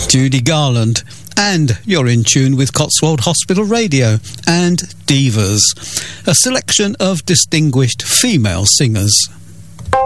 Judy Garland, and you're in tune with Cotswold Hospital Radio and Divas, a selection of distinguished female singers.